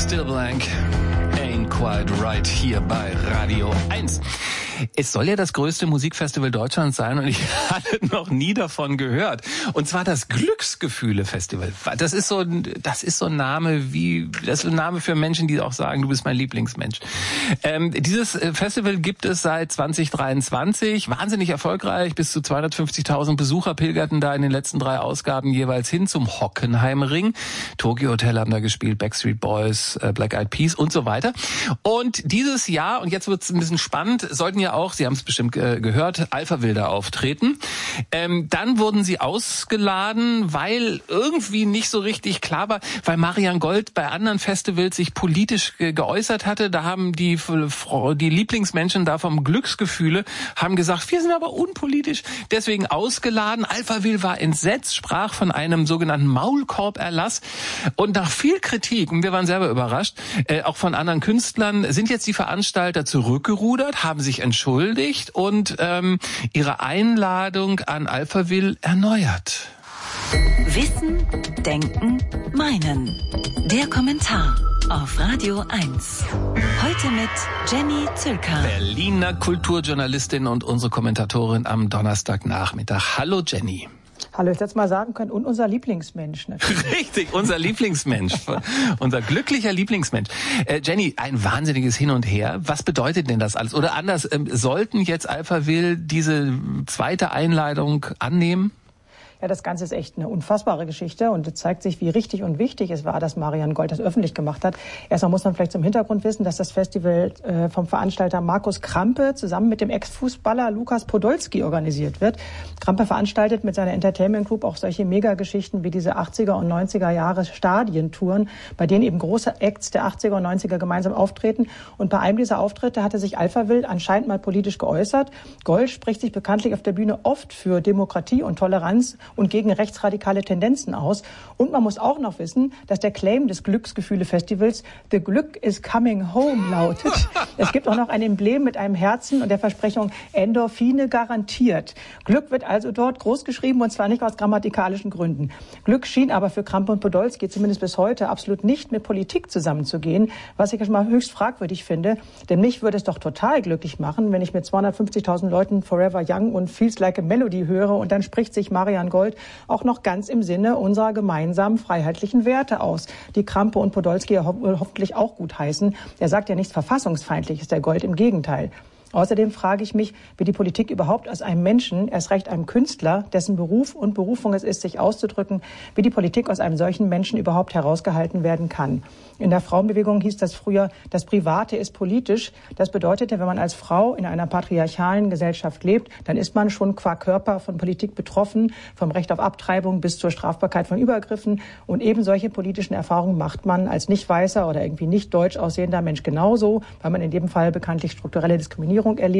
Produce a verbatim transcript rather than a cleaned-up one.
Still Blank, Ain't Quite Right hier bei Radio eins. Es soll ja das größte Musikfestival Deutschlands sein und ich hatte noch nie davon gehört. Und zwar das Glücksgefühle-Festival. Das ist so, das ist so ein Name wie, das ist ein Name für Menschen, die auch sagen, du bist mein Lieblingsmensch. Ähm, dieses Festival gibt es seit zwanzig dreiundzwanzig, wahnsinnig erfolgreich. Bis zu zweihundertfünfzigtausend Besucher pilgerten da in den letzten drei Ausgaben jeweils hin zum Hockenheimring. Tokyo Hotel haben da gespielt, Backstreet Boys, Black Eyed Peas und so weiter. Und dieses Jahr, und jetzt wird es ein bisschen spannend, sollten ja auch, Sie haben es bestimmt äh, gehört, Alphaville da auftreten. Ähm, dann wurden sie ausgeladen, weil irgendwie nicht so richtig klar war, weil Marianne Gold bei anderen Festivals sich politisch ge- geäußert hatte. Da haben die, die Lieblingsmenschen da vom Glücksgefühle, haben gesagt, wir sind aber unpolitisch, deswegen ausgeladen. Alphaville war entsetzt, sprach von einem sogenannten Maulkorb-Erlass. Und nach viel Kritik, und wir waren selber überrascht, äh, auch von anderen Künstlern, sind jetzt die Veranstalter zurückgerudert, haben sich entschuldigt und ähm, ihre Einladung an Alphaville erneuert. Wissen, Denken, Meinen. Der Kommentar auf Radio eins. Heute mit Jenny Zülker. Berliner Kulturjournalistin und unsere Kommentatorin am Donnerstagnachmittag. Hallo Jenny. Hallo, ich hätte mal sagen können, und unser Lieblingsmensch natürlich. Richtig, unser Lieblingsmensch, unser glücklicher Lieblingsmensch. Äh, Jenny, ein wahnsinniges Hin und Her. Was bedeutet denn das alles? Oder anders, ähm, sollten jetzt Alphaville diese zweite Einladung annehmen? Ja, das Ganze ist echt eine unfassbare Geschichte und es zeigt sich, wie richtig und wichtig es war, dass Marianne Gold das öffentlich gemacht hat. Erstmal muss man vielleicht zum Hintergrund wissen, dass das Festival äh, vom Veranstalter Markus Krampe zusammen mit dem Ex-Fußballer Lukas Podolski organisiert wird. Krampe veranstaltet mit seiner Entertainment Group auch solche Megageschichten wie diese achtziger und neunziger Jahre Stadientouren, bei denen eben große Acts der achtziger und neunziger gemeinsam auftreten. Und bei einem dieser Auftritte hatte sich Alphaville anscheinend mal politisch geäußert. Gold spricht sich bekanntlich auf der Bühne oft für Demokratie und Toleranz und gegen rechtsradikale Tendenzen aus. Und man muss auch noch wissen, dass der Claim des Glücksgefühle-Festivals The Glück is coming home lautet. Es gibt auch noch ein Emblem mit einem Herzen und der Versprechung Endorphine garantiert. Glück wird also dort groß geschrieben und zwar nicht aus grammatikalischen Gründen. Glück schien aber für Krampe und Podolski zumindest bis heute absolut nicht mit Politik zusammenzugehen, was ich schon mal höchst fragwürdig finde. Denn mich würde es doch total glücklich machen, wenn ich mit zweihundertfünfzigtausend Leuten Forever Young und Feels Like a Melody höre und dann spricht sich Marianne Gold auch noch ganz im Sinne unserer gemeinsamen freiheitlichen Werte aus, die Krampe und Podolski ho- hoffentlich auch gut heißen. Er sagt ja nichts Verfassungsfeindliches, der Gold, im Gegenteil. Außerdem frage ich mich, wie die Politik überhaupt aus einem Menschen, erst recht einem Künstler, dessen Beruf und Berufung es ist, sich auszudrücken, wie die Politik aus einem solchen Menschen überhaupt herausgehalten werden kann. In der Frauenbewegung hieß das früher, das Private ist politisch. Das bedeutete, wenn man als Frau in einer patriarchalen Gesellschaft lebt, dann ist man schon qua Körper von Politik betroffen, vom Recht auf Abtreibung bis zur Strafbarkeit von Übergriffen. Und eben solche politischen Erfahrungen macht man als nicht weißer oder irgendwie nicht deutsch aussehender Mensch genauso, weil man in dem Fall bekanntlich strukturelle Diskriminierung erlebt.